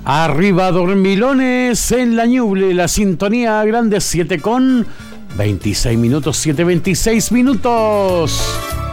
Arriba Dormilones en la Ñuble, la sintonía grande 7 con 26 minutos, 7:26 minutos.